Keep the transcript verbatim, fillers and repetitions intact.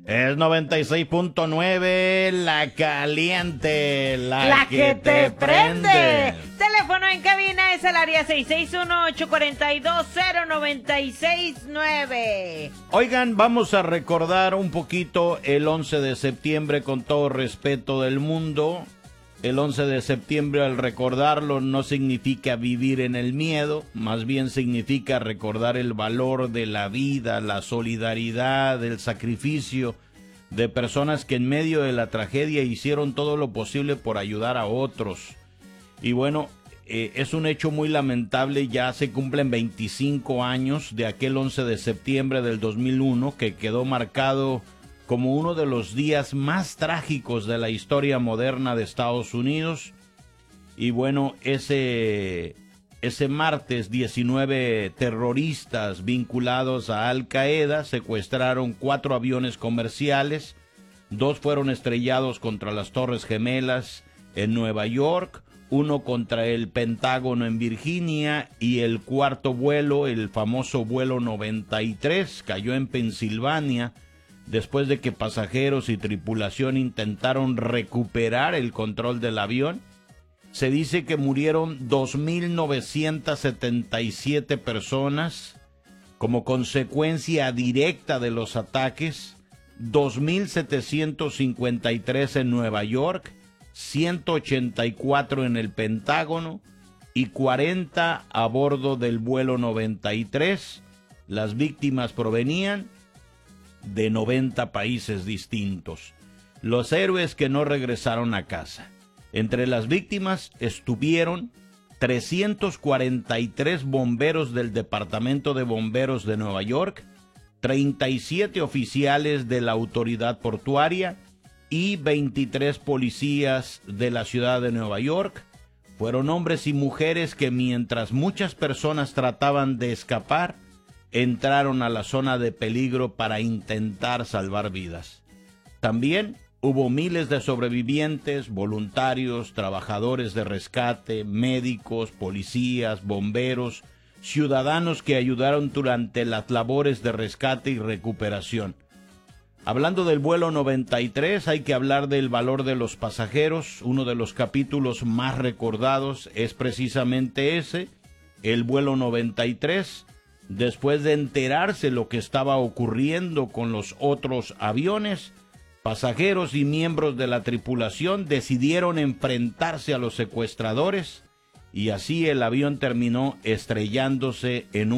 Es noventa y seis punto nueve, la caliente, la, La que, que te te prende. prende. Teléfono en cabina es el área seis seis uno, ocho cuatro dos, cero nueve seis nueve. Oigan, vamos a recordar un poquito el once de septiembre con todo respeto del mundo. El once de septiembre, al recordarlo, no significa vivir en el miedo, más bien significa recordar el valor de la vida, la solidaridad, el sacrificio de personas que en medio de la tragedia hicieron todo lo posible por ayudar a otros. Y bueno, eh, es un hecho muy lamentable, ya se cumplen veinticinco años de aquel once de septiembre del dos mil uno, que quedó marcado como uno de los días más trágicos de la historia moderna de Estados Unidos. Y bueno, ese, ese martes diecinueve terroristas vinculados a Al Qaeda secuestraron cuatro aviones comerciales, dos fueron estrellados contra las Torres Gemelas en Nueva York, uno contra el Pentágono en Virginia y el cuarto vuelo, el famoso vuelo noventa y tres, cayó en Pensilvania, después de que pasajeros y tripulación intentaron recuperar el control del avión. Se dice que murieron dos mil novecientas setenta y siete personas como consecuencia directa de los ataques, dos mil setecientos cincuenta y tres en Nueva York, ciento ochenta y cuatro en el Pentágono y cuarenta a bordo del vuelo noventa y tres. Las víctimas provenían de noventa países distintos. Los héroes que no regresaron a casa. Entre las víctimas estuvieron trescientos cuarenta y tres bomberos del Departamento de Bomberos de Nueva York, treinta y siete oficiales de la autoridad portuaria y veintitrés policías de la ciudad de Nueva York. Fueron hombres y mujeres que, mientras muchas personas trataban de escapar, entraron a la zona de peligro para intentar salvar vidas. También hubo miles de sobrevivientes, voluntarios, trabajadores de rescate, médicos, policías, bomberos, ciudadanos que ayudaron durante las labores de rescate y recuperación. Hablando del vuelo noventa y tres, hay que hablar del valor de los pasajeros. Uno de los capítulos más recordados es precisamente ese, el vuelo noventa y tres. Después de enterarse lo que estaba ocurriendo con los otros aviones, pasajeros y miembros de la tripulación decidieron enfrentarse a los secuestradores y así el avión terminó estrellándose en un